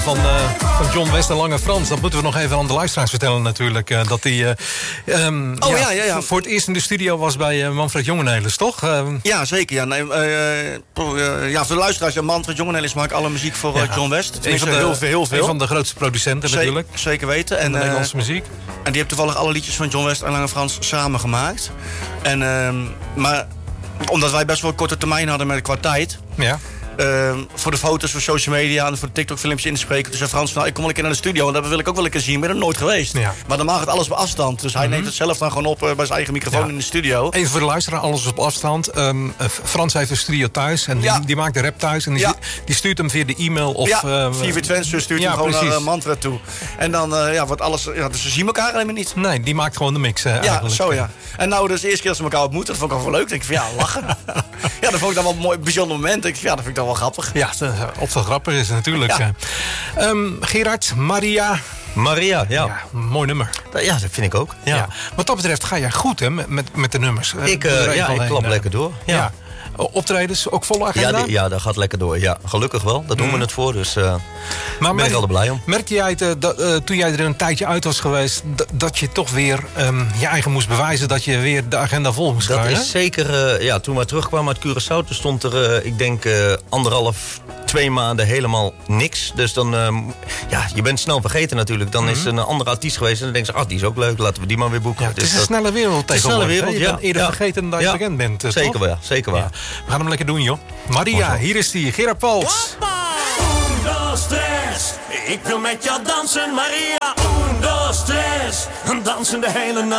van John West en Lange Frans. Dat moeten we nog even aan de luisteraars vertellen natuurlijk. Dat hij voor het eerst in de studio was bij Manfred Jongenelis, toch? Ja, zeker. Ja. Voor de luisteraars, Manfred Jongenelis maakt alle muziek voor John West. Heel veel. Een van de grootste producenten natuurlijk. Zeker weten. En Nederlandse muziek. En die heeft toevallig alle liedjes van John West en Lange Frans samen gemaakt. Maar omdat wij best wel korte termijn hadden qua tijd. Ja. Voor de foto's, voor social media en voor de TikTok-filmpjes in te spreken. Dus zei Frans, ik kom wel een keer naar de studio en dat wil ik ook wel een keer zien. Maar dat is nooit geweest. Ja. Maar dan mag het alles op afstand. Dus hij neemt het zelf dan gewoon op bij zijn eigen microfoon in de studio. Even voor de luisteraar, alles op afstand. Frans heeft een studio thuis en die maakt de rap thuis. En die stuurt hem via de e-mail of... via Transfer stuurt hem gewoon naar Manfred toe. En dan wordt alles... dus ze zien elkaar helemaal niet. Nee, die maakt gewoon de mix eigenlijk. Zo ja. En nou, dus de eerste keer dat ze elkaar ontmoeten, dat vond ik al wel leuk. Denk ik lachen. Dat vond ik dan wel een mooi, bijzonder moment. Denk ik, dat vind ik dan wel grappig. Ja, of dat grappig is natuurlijk. Ja. Gerard, Maria, ja. Mooi nummer. Ja, dat vind ik ook. Ja. Wat dat betreft ga jij goed hè, met de nummers. Ik klap lekker door. Ja. Optredens, ook volle agenda? Ja, dat gaat lekker door. Ja, gelukkig wel. Daar doen we het voor. Dus maar ben ik al blij om. Merkte jij toen jij er een tijdje uit was geweest... dat je toch weer je eigen moest bewijzen... dat je weer de agenda vol moest krijgen? Dat is zeker... toen we terugkwamen uit Curaçao... toen stond er, ik denk, 2 maanden helemaal niks. Dus dan... je bent snel vergeten natuurlijk. Dan is een andere artiest geweest... en dan denk je, die is ook leuk. Laten we die maar weer boeken. Het is een snelle wereld tegenwoordig. Je bent eerder vergeten dan je bekend bent. Zeker wel, zeker wel. We gaan hem lekker doen, joh. Maria, hier is die. Gerard Pols. Un, dos, tres. Ik wil met jou dansen, Maria. Un, dos, tres. Dansen de hele nacht.